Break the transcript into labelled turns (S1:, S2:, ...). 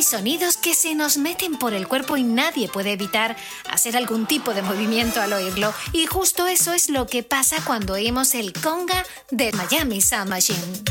S1: Hay sonidos que se nos meten por el cuerpo y nadie puede evitar hacer algún tipo de movimiento al oírlo. Y justo eso es lo que pasa cuando oímos el conga de Miami Sound Machine.